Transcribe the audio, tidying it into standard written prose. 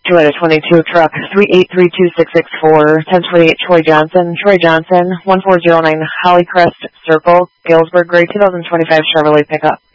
Toyota 22 truck 3832664, 1028 Troy Johnson, 1409 Hollycrest Circle, Galesburg, gray 2025 Chevrolet pickup.